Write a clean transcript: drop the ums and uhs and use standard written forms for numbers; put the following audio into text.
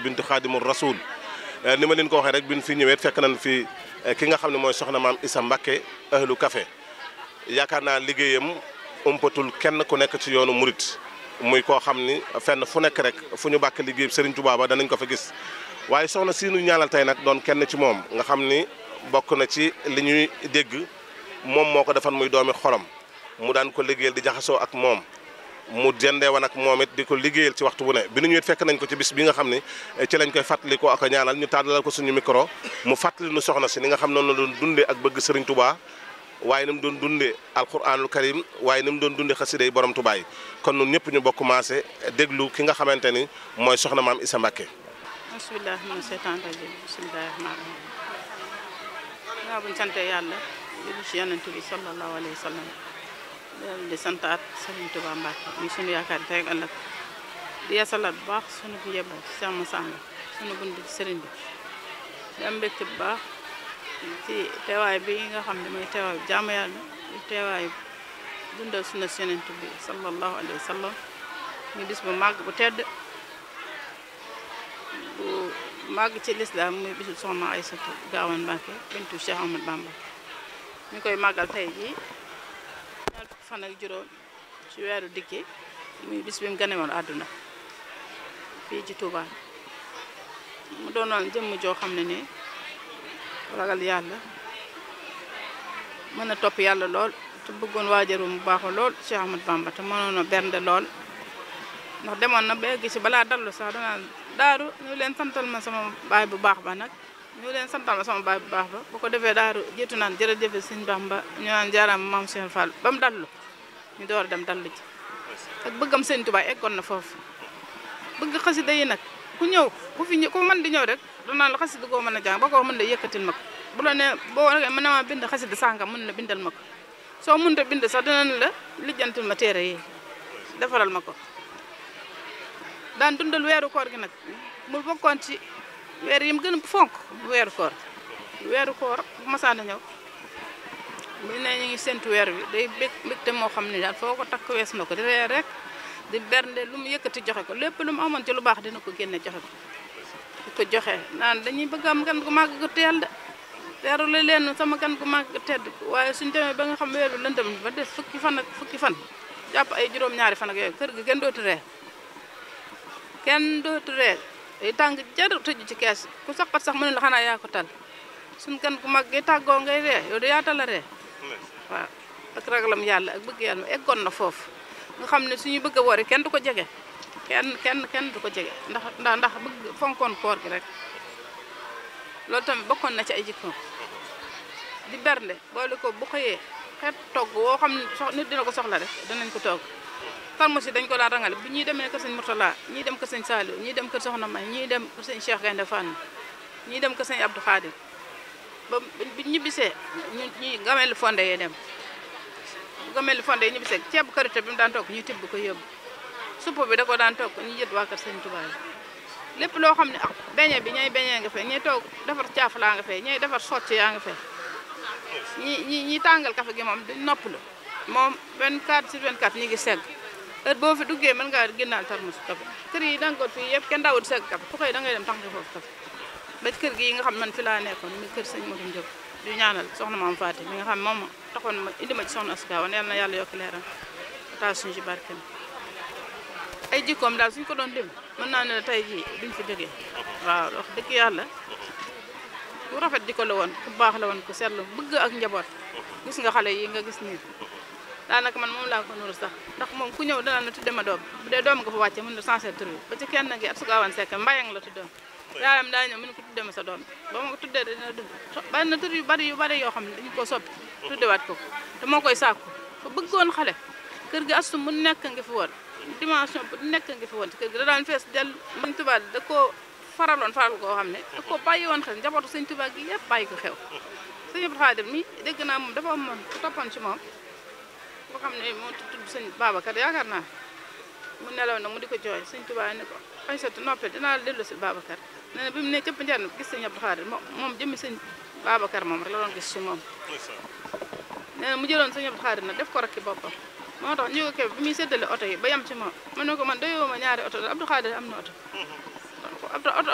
bintu Xaadimul Rasul ni ma leen ko waxee rek bi ñu fi ñëwee fekk nañ fi ki nga xam ne mooy soxna maam Issa Mbacké ahlu café yaakaar naa liggéeyam umpatul kenn ku nekk ci yoonu murit muy koo xam ni fenn fu nekk rek fu ñu bàkk liggéey Serigne Touba ba danañ ko fa gis waaye soxna si ñu ñaanal tey nag doon kenn ci moom nga xam ni bokk na ci li ñuy dégg moom moo ko defan muy doomi xolam mu daan ko liggéeyal di jaxasoo ak moom mu jëndee woon ak moom it di ko liggéeyal ci waxtu bu ne bi nu ñëwee fekk nañ ko ci bis bi nga xam ne ci lañ koy fàttali ko ak a ñaanal ñu tàllal ko suñu micro mu fàttali nu soxna si ni nga xam noonu la doon dundee ak bëgg Serigne Touba waaye ni mu doon dundee alquranul karim waaye ni mu doon dundee xasida yi borom Touba yi kon ñun ñëpp ñu bokk commencé déglu ki nga xamante ni mooy soxna maam Issa Mbacké. bismillah mina seytaan rajim bismillahi rahmaani rahim. waaw bu ñu santee yàlla julli ci yonent bi sallallahu alayhi wa sallam di santaat Serigne Touba Mbacké muy sunu yaakaar tey ak ëllëg di yeesalaat bu baax sunu njëbal ci Cheikh Massamba sunu bunt ci Serigne bi di am mbégte bu baax ci teewaay bi nga xam ne mooy teewaay jaamu yàlla di teewaay dundal sunna si yonent bi sallallahu alayhi wa sallam muy bis bu màgg bu tedd bu màgg ci lislaam muy bisu soxna Aysatu Gaawan Mbacké bintu Cheikh Ahmad Bamba ñu koy màggal tey jii ñaar fukki fan ak juróom ci weeru dikki muy bis bi mu gane woon àdduna fii ci Touba mu doonoon jëmm joo xam ne ni ragal yàlla mën a topp yàlla lool te bëggoon waajaru mu baaxoo lool Cheikh Ahmad Bamba te mënoon a bernde lool ndax demoon na ba egg ci balaa dallu sax danaa daaru ñu leen santal ma sama baay bu baax ba nag ñu leen santal ma sama baay bu baax ba bu ko defee daaru jiitu naan jërëjëf Sëñ Bamba ñu naan jaaraam maam Cheikh Fall ba mu dallu ñu door a dem dallu ji ak bëggam Sëñ Tuubaa eggoon na foofu bëgg xasida yi nag ku ñëw ku fi ñëw ku mën di ñëw rek danaan la xasida goo mën a jàng ba ko mën la yëkkatil ma ko bu la ne boo mën na ma bind xasida sàngam mën na bindal ma ko soo mënta bind sax dinañ la lijjantil ma téere yi defaral ma ko daan dundal weeru koor gi nag mu bokkoon ci weer yi mu gën a fonk weeru koor bu masaana ñëw bu ne ñu ngi séntu weer wi day mbégte moo xam ne daal foo ko takk wees na ko di reer rek di bernde lu mu yëkkati joxe ko lépp lu mu amoon ci lu baax dina ko génne joxe ko di ko joxe naan dañuy bëgg am gan gu màgg gu teel de teeru la leen sama gan gu màgg gu tedd waaye suñ demee ba nga xam weer wi lëndëm ba des fukki fan jàpp ay juróom-ñaari fan ak yooyu kër gi kenn dootu reer day tàng jar tëju ci kees ku saqat sax mu ne la xanaa yaa ko tal suñ gan gu mag gi tàggoo ngay ree yow de yaa tal a ree waaw ak ragalam yàlla ak bëgg yàlla eggoon na foofu nga xam ne suñu bëgg a woori kenn du ko jege kenn du ko jege ndax bëgg fonkoon koor gi rek loolu tamit bokkoon na ci ay jikkoom di bernde boole ko bu xëyee xeet togg woo xam ne nit dina ko soxla rek danañ ko togg tarmos yi dañ ko daan rangale bu ñuy demee kër sëñ Murtala ñii dem kër sëñ Saliou ñii dem kër Soxna May ñii dem kër sëñ Cheikh Gaynde Fane ñii dem kër sëñ Abdou Khadir ba bu ñibbisee ñi gamel fonde yee dem gamel fonde yi ñibbisee ceebu karité bi mu daan togg ñu tibb ko yóbbu supp bi da ko daan togg ñu jët waa kër sëñ Touba lépp loo xam ne ak beñe bi ñay beñee nga fee ñay toog defar caafalaa nga fee ñay defar socc yaa nga fee ñi tàngal kafe gi moom duñ noppalu moom 24/24 ñu ngi segg heure boo fi duggee mën ngaa génnaal tarmus kafe kër yi dangoot fii yëpp kenn daawul segg kafe ku xëy da ngay dem tax nga foofu kafe ba kër gi yi nga xam man fi laa nekkoon mi kër sëñ Modou Diop du ñaanal soxna maam Faati mi nga xam moom taxoon ma indi ma ci soxna Asou Gawane yal na yàlla yokki leeram taal suñu ci barkeem ay jikkoom daal suñ ko doon lim mën naa ne tey jii duñ fi jógee waaw wax dëgg yàlla ku rafet jikko la woon ku baax la woon ku seetlu bëgg ak njaboot gis nga xale yi nga gis nii daanaka man moom laa ko nuru sax ndax moom ku ñëw dana la tudde ma doom bu dee doom nga fa wàcce mën na sensé tur bi ba ci kenn ngi Asou Gawane Seck mbayang la tuddoon yaayam daa ñëw mën ko tudde ma sa doom ba ma ko tuddee dina dund bari na tur yu bari yoo xam ne dañu ko soppi tuddewaat ko te moo koy sàkku ba bëggoon xale kër gi astu mu nekk nga fi woon dimension bu nekk nga fi woon ci kër gi da daan fees del Sëñ Tuubaa da koo faral koo xam ne da koo bàyyi woon xel njabootu Sëñ Tuubaa gi yëpp bàyyi ko xew Sëñ Abdou Khadir mi dégg naa moom dafa amoon ku toppoon ci moom boo xam ne moo tudd Sëñ Babacar yaakaar naa mu nelaw nag mu di ko jooy Sëñ Tuubaa ne ko Aysatu noppee dinaa la dellu si Babacar nee na bi mu ne cëpp njarn gis Sëñ Abdou Khadir moom jëmmi Sëñ Babacar moom rek la doon gis ci moom nee na mu jëloon Sëñ Abdou Khadir nag def ko rakki boppam moo tax ñu ko kebe bi muy séddale oto yi ba yem ci moom mën na ko man doyoo ma ñaari oto Abdou Khadir am na oto